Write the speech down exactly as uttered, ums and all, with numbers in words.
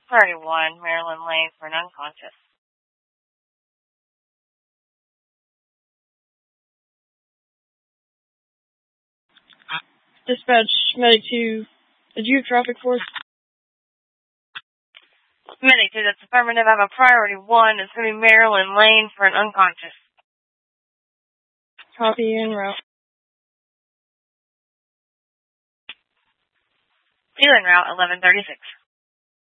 Priority one, Maryland Lane for an unconscious. Dispatch, Medic two, the Duke Traffic Force. Medic two, that's affirmative. I have a priority one. It's going to be Maryland Lane for an unconscious. Copy, en route. Still en route, eleven thirty-six.